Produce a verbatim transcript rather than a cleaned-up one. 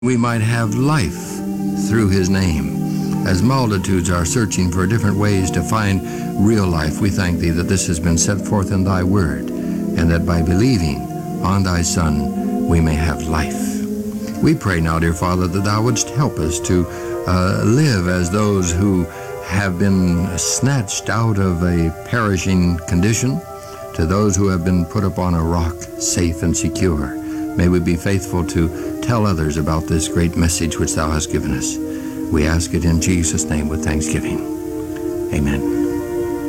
we might have life through his name. As multitudes are searching for different ways to find real life, we thank thee that this has been set forth in thy word, and that by believing on thy Son, we may have life. We pray now, dear Father, that thou wouldst help us to uh, live as those who have been snatched out of a perishing condition to those who have been put upon a rock, safe and secure. May we be faithful to tell others about this great message which thou hast given us. We ask it in Jesus' name with thanksgiving. Amen.